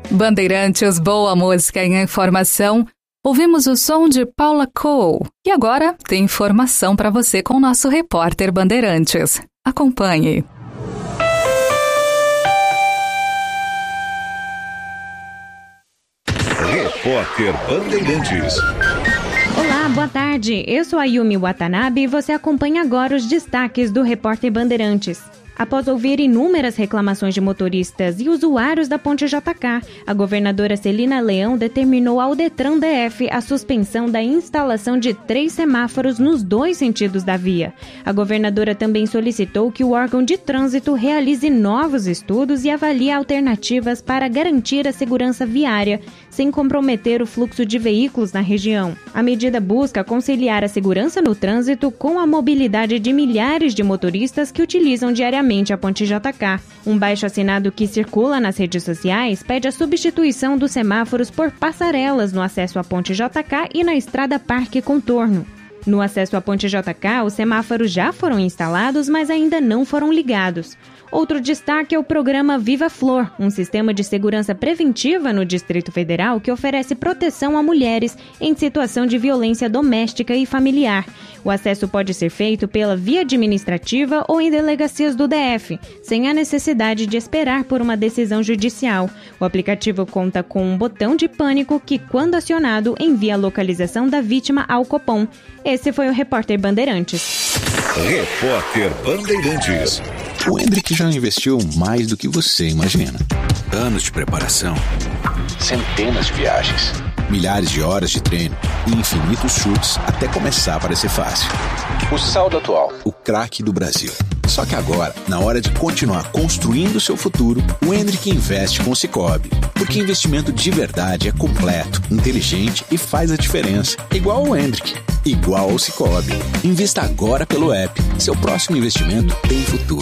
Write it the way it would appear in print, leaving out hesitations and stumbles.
Bandeirantes, boa música e informação. Ouvimos o som de Paula Cole. E agora tem informação para você com o nosso repórter Bandeirantes. Acompanhe. Repórter Bandeirantes. Olá, boa tarde. Eu sou a Yumi Watanabe e você acompanha agora os destaques do Repórter Bandeirantes. Após ouvir inúmeras reclamações de motoristas e usuários da Ponte JK, a governadora Celina Leão determinou ao Detran DF a suspensão da instalação de 3 semáforos nos 2 sentidos da via. A governadora também solicitou que o órgão de trânsito realize novos estudos e avalie alternativas para garantir a segurança viária, sem comprometer o fluxo de veículos na região. A medida busca conciliar a segurança no trânsito com a mobilidade de milhares de motoristas que utilizam diariamente a Ponte JK. Um baixo-assinado que circula nas redes sociais pede a substituição dos semáforos por passarelas no acesso à Ponte JK e na Estrada Parque Contorno. No acesso à Ponte JK, os semáforos já foram instalados, mas ainda não foram ligados. Outro destaque é o programa Viva Flor, um sistema de segurança preventiva no Distrito Federal que oferece proteção a mulheres em situação de violência doméstica e familiar. O acesso pode ser feito pela via administrativa ou em delegacias do DF, sem a necessidade de esperar por uma decisão judicial. O aplicativo conta com um botão de pânico que, quando acionado, envia a localização da vítima ao Copom. Esse foi o Repórter Bandeirantes. Repórter Bandeirantes. O Hendrick já investiu mais do que você imagina. Anos de preparação, centenas de viagens, milhares de horas de treino e infinitos chutes até começar a parecer fácil. O saldo atual, o craque do Brasil. Só que agora, na hora de continuar construindo o seu futuro, o Hendrick investe com o Sicoob. Porque investimento de verdade é completo, inteligente e faz a diferença. Igual o Hendrick, igual ao Sicoob. Invista agora pelo app. Seu próximo investimento tem futuro.